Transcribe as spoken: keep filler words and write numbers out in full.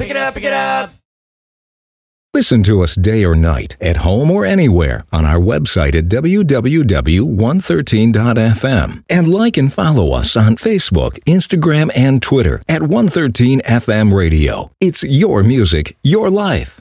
pick it up, pick it up. Listen to us day or night, at home or anywhere, on our website at w w w dot one thirteen dot f m. And like and follow us on Facebook, Instagram, and Twitter at one thirteen F M Radio. It's your music, your life.